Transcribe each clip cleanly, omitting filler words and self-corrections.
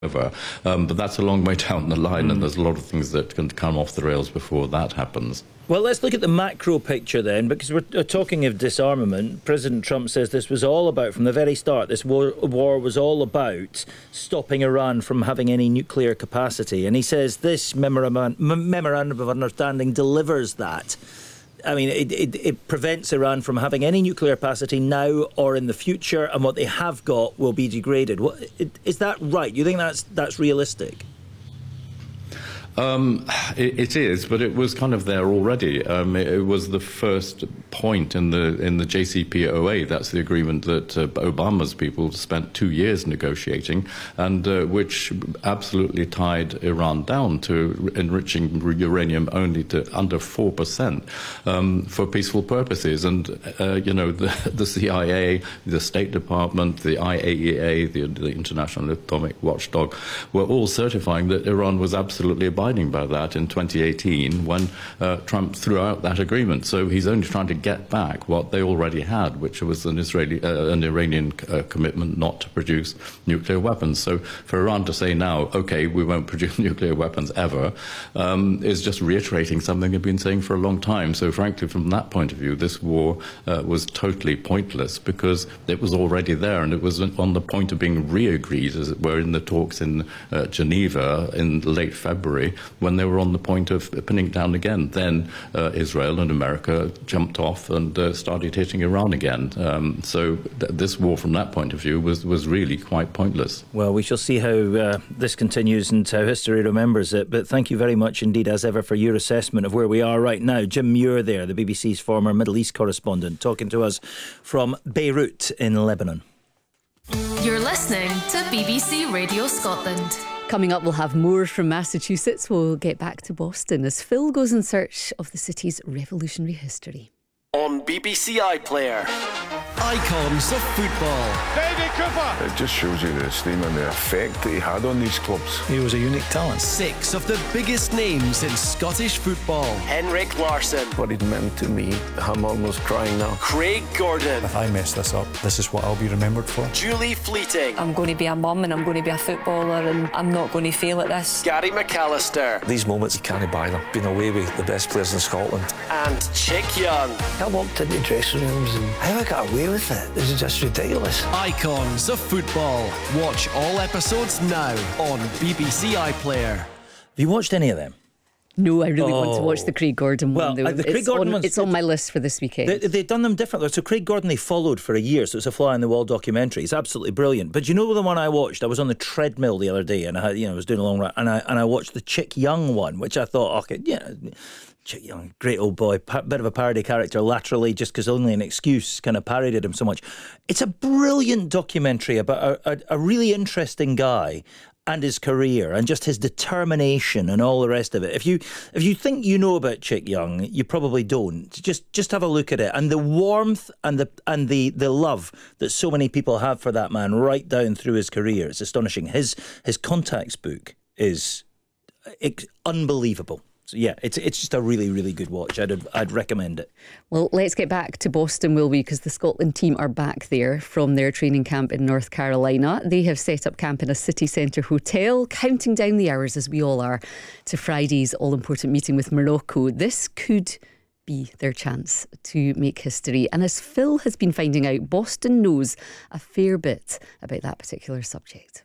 over. But that's a long way down the line, and there's a lot of things that can come off the rails before that happens. Well, let's look at the macro picture then, because we're talking of disarmament. President Trump says this was all about, from the very start, this war was all about stopping Iran from having any nuclear capacity. And he says this memorandum of understanding delivers that. I mean, it prevents Iran from having any nuclear capacity now or in the future, and what they have got will be degraded. Is that right? You think that's realistic? It is, but it was kind of there already. It was the first point in the JCPOA. That's the agreement that Obama's people spent 2 years negotiating, and which absolutely tied Iran down to enriching uranium only to under 4% for peaceful purposes. And the CIA, the State Department, the IAEA, the International Atomic Watchdog, were all certifying that Iran was absolutely abiding by that in 2018 when Trump threw out that agreement. So he's only trying to get back what they already had, which was an Iranian commitment not to produce nuclear weapons. So for Iran to say now, okay, we won't produce nuclear weapons ever, is just reiterating something they've been saying for a long time. So frankly, from that point of view, this war was totally pointless because it was already there, and it was on the point of being re-agreed, as it were, in the talks in Geneva in late February, when they were on the point of pinning it down again. Then Israel and America jumped off and started hitting Iran again. So this war, from that point of view, was really quite pointless. Well, we shall see how this continues and how history remembers it. But thank you very much indeed, as ever, for your assessment of where we are right now. Jim Muir there, the BBC's former Middle East correspondent, talking to us from Beirut in Lebanon. You're listening to BBC Radio Scotland. Coming up, we'll have more from Massachusetts. We'll get back to Boston as Phil goes in search of the city's revolutionary history. On BBC iPlayer. Icons of football. David Cooper. It just shows you the esteem and the effect that he had on these clubs. He was a unique talent. 6 of the biggest names in Scottish football. Henrik Larsson. What it meant to me, I'm almost crying now. Craig Gordon. If I mess this up, this is what I'll be remembered for. Julie Fleeting. I'm going to be a mum and I'm going to be a footballer and I'm not going to fail at this. Gary McAllister. These moments, you can't buy them. Been away with the best players in Scotland. And Chick Young. I walked into dressing rooms and how I got away with it. This is just ridiculous. Icons of football. Watch all episodes now on BBC iPlayer. Have you watched any of them? No, I really want to watch the Craig Gordon one. Well, the Craig Gordon one's... It's on my list for this weekend. They've done them differently. So Craig Gordon they followed for a year, so it's a fly-on-the-wall documentary. It's absolutely brilliant. But you know the one I watched? I was on the treadmill the other day, and I was doing a long run, and I watched the Chick Young one, which I thought, okay, Chick Young, great old boy, bit of a parody character laterally, just because Only an Excuse kind of parodied him so much. It's a brilliant documentary about a really interesting guy and his career and just his determination and all the rest of it. If you think you know about Chick Young, you probably don't. Just have a look at it, and the warmth and the love that so many people have for that man right down through his career. It's astonishing. His contacts book is unbelievable. So yeah, it's just a really, really good watch. I'd recommend it. Well, let's get back to Boston, will we? Because the Scotland team are back there from their training camp in North Carolina. They have set up camp in a city centre hotel, counting down the hours, as we all are, to Friday's all-important meeting with Morocco. This could be their chance to make history. And as Phil has been finding out, Boston knows a fair bit about that particular subject.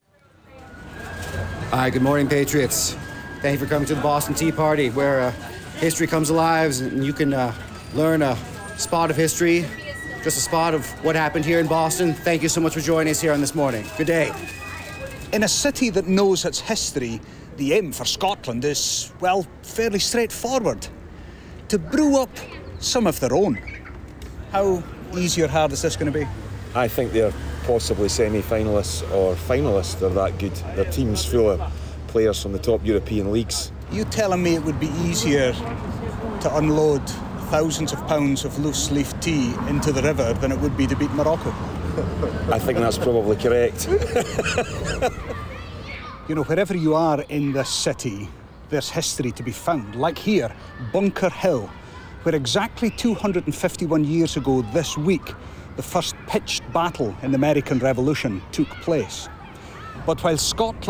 Hi, good morning, Patriots. Thank you for coming to the Boston Tea Party, where history comes alive and you can learn a spot of history, just a spot of what happened here in Boston. Thank you so much for joining us here on this morning. Good day. In a city that knows its history, the aim for Scotland is, well, fairly straightforward. To brew up some of their own. How easy or hard is this going to be? I think they're possibly semi-finalists or finalists. They're that good. Their team's full of players from the top European leagues. You telling me it would be easier to unload thousands of pounds of loose leaf tea into the river than it would be to beat Morocco? I think that's probably correct. Wherever you are in this city, there's history to be found. Like here, Bunker Hill, where exactly 251 years ago this week, the first pitched battle in the American Revolution took place. But while Scotland